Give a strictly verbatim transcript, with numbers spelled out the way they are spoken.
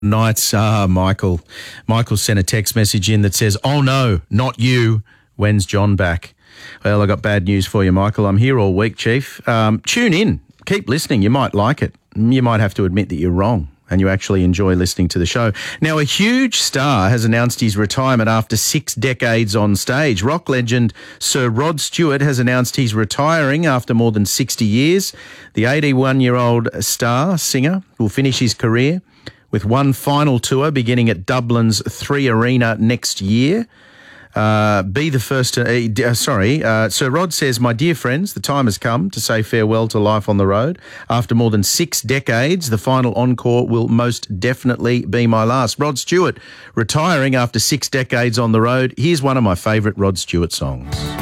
Nights, ah, Michael. Michael sent a text message in that says, "Oh no, not you. When's John back?" Well, I got bad news for you, Michael. I'm here all week, Chief. Um, tune in. Keep listening. You might like it. You might have to admit that you're wrong and you actually enjoy listening to the show. Now, a huge star has announced his retirement after six decades on stage. Rock legend Sir Rod Stewart has announced he's retiring after more than sixty years. The eighty-one-year-old star singer will finish his career with one final tour beginning at Dublin's Three Arena next year. Uh, be the first to, uh, sorry, uh, Sir Rod says, "My dear friends, the time has come to say farewell to life on the road. After more than six decades, the final encore will most definitely be my last." Rod Stewart retiring after six decades on the road. Here's one of my favourite Rod Stewart songs.